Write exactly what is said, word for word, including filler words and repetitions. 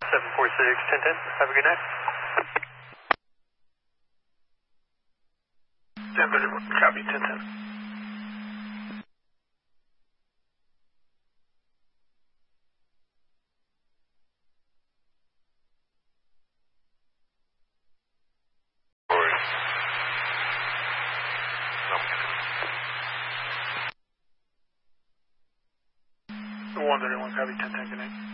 seven four six, ten ten. Have a good night. ten thirty-one, copy, ten ten. one thirty-one, copy, ten ten, good night.